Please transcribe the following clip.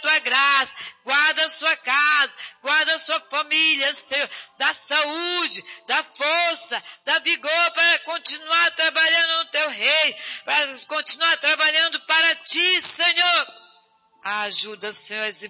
tua graça, guarda a sua casa, guarda a sua família, Senhor, dá saúde, dá força, dá vigor para continuar trabalhando no teu reino, para continuar trabalhando para ti, Senhor. Ajuda, Senhor, esse